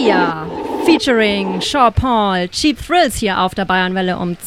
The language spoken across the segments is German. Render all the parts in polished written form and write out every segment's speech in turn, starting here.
Sia featuring Sean Paul, Cheap Thrills hier auf der Bayernwelle um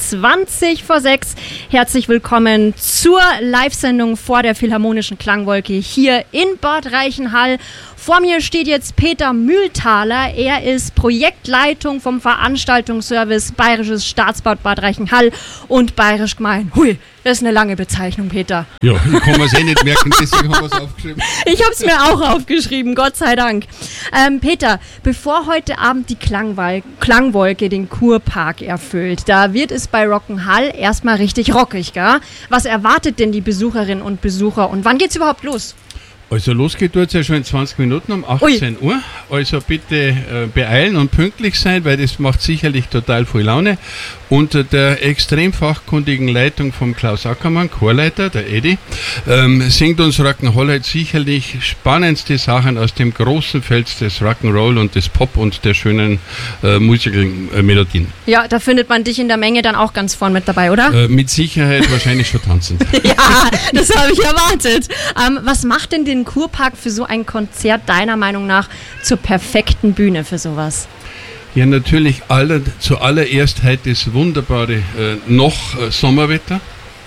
6:20. Herzlich willkommen zur Live-Sendung vor der Philharmonischen Klangwolke hier in Bad Reichenhall. Vor mir steht jetzt Peter Mühlthaler. Er ist Projektleitung vom Veranstaltungsservice Bayerisches Staatsbad Bad Reichenhall und Bayerisch Gemein. Hui, das ist eine lange Bezeichnung, Peter. Ja, ich kann mir es nicht merken, deswegen haben wir es aufgeschrieben. Ich habe es mir auch aufgeschrieben, Gott sei Dank. Peter, bevor heute Abend die Klangwolke den Kurpark erfüllt, da wird es bei Rock'n'Hall erstmal richtig rockig, gell? Was erwartet denn die Besucherinnen und Besucher und wann geht's überhaupt los? Also losgeht tut es ja schon in 20 Minuten um 18 Uhr. Also bitte beeilen und pünktlich sein, weil das macht sicherlich total viel Laune. Unter der extrem fachkundigen Leitung vom Klaus Ackermann, Chorleiter, der Eddie, singt uns Rock'n'Hall halt sicherlich spannendste Sachen aus dem großen Feld des Rock'n'Roll und des Pop und der schönen Musical-Melodien. Ja, da findet man dich in der Menge dann auch ganz vorn mit dabei, oder? Mit Sicherheit wahrscheinlich schon tanzend. Ja, das habe ich erwartet. Was macht denn den Kurpark für so ein Konzert deiner Meinung nach zur perfekten Bühne für sowas? Ja, natürlich zuallererst heute das wunderbare Sommerwetter.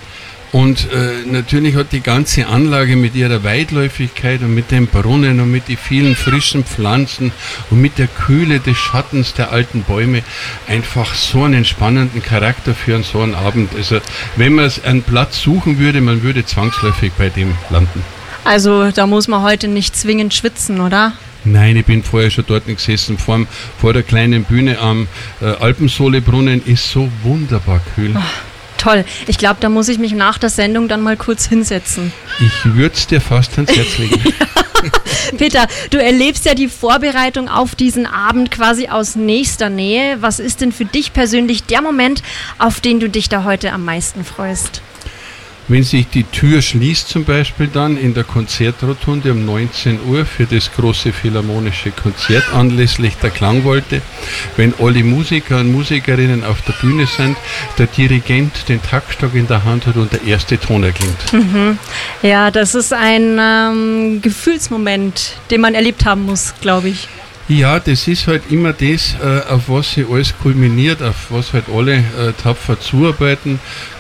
Und natürlich hat die ganze Anlage mit ihrer Weitläufigkeit und mit den Brunnen und mit den vielen frischen Pflanzen und mit der Kühle des Schattens der alten Bäume einfach so einen spannenden Charakter für so einen Abend. Also wenn man einen Platz suchen würde, man würde zwangsläufig bei dem landen. Also da muss man heute nicht zwingend schwitzen, oder? Nein, ich bin vorher schon dort gesessen, vor der kleinen Bühne am Alpensohlebrunnen, ist so wunderbar kühl. Oh, toll, ich glaube, da muss ich mich nach der Sendung dann mal kurz hinsetzen. Ich würde es dir fast ans Herz legen. Peter, du erlebst ja die Vorbereitung auf diesen Abend quasi aus nächster Nähe. Was ist denn für dich persönlich der Moment, auf den du dich da heute am meisten freust? Wenn sich die Tür schließt zum Beispiel dann in der Konzertrotunde um 19 Uhr für das große philharmonische Konzert anlässlich der Klangwolke, wenn alle Musiker und Musikerinnen auf der Bühne sind, der Dirigent den Taktstock in der Hand hat und der erste Ton erklingt. Mhm. Ja, das ist ein Gefühlsmoment, den man erlebt haben muss, glaube ich. Ja, das ist halt immer das, auf was sich alles kulminiert, auf was halt alle tapfer zuarbeiten.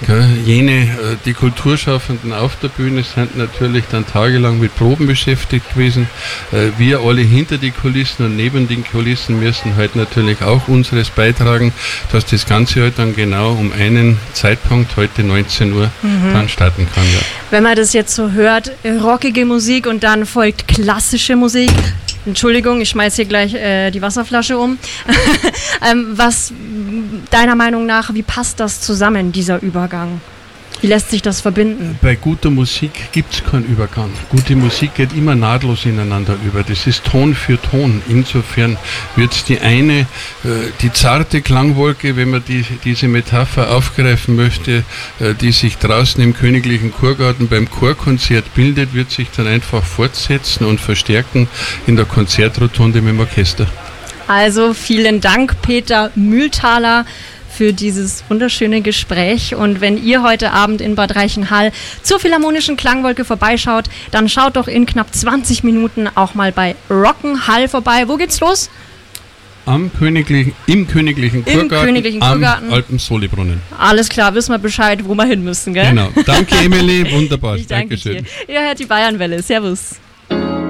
Die Kulturschaffenden auf der Bühne sind natürlich dann tagelang mit Proben beschäftigt gewesen. Wir alle hinter die Kulissen und neben den Kulissen müssen halt natürlich auch unseres beitragen, dass das Ganze halt dann genau um einen Zeitpunkt, heute 19 Uhr, dann starten kann. Ja. Wenn man das jetzt so hört, rockige Musik und dann folgt klassische Musik. Entschuldigung, ich schmeiß hier gleich die Wasserflasche um. Was deiner Meinung nach, wie passt das zusammen, dieser Übergang? Wie lässt sich das verbinden? Bei guter Musik gibt es keinen Übergang. Gute Musik geht immer nahtlos ineinander über. Das ist Ton für Ton. Insofern wird die zarte Klangwolke, wenn man diese Metapher aufgreifen möchte, die sich draußen im Königlichen Chorgarten beim Chorkonzert bildet, wird sich dann einfach fortsetzen und verstärken in der Konzertrotunde mit dem Orchester. Also vielen Dank, Peter Mühlthaler, für dieses wunderschöne Gespräch. Und wenn ihr heute Abend in Bad Reichenhall zur Philharmonischen Klangwolke vorbeischaut, dann schaut doch in knapp 20 Minuten auch mal bei Rock'n'Hall vorbei. Wo geht's los? Im Königlichen Chorgarten am Alpensohlebrunnen. Alles klar, wissen wir Bescheid, wo wir hin müssen, gell? Genau. Danke, Emily. Wunderbar. Ich danke dir. Ihr hört die Bayernwelle. Servus.